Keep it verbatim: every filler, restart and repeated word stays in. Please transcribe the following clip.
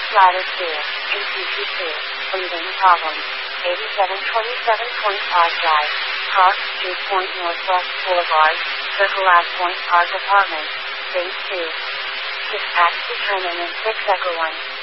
Ladder two, in P C two, breathing problems, eighty-seven twenty-seven Point five Drive, Cross Street Point Northwest Boulevard, Circle at Point Park Apartments, Phase two. Dispatch determined in six Echo one.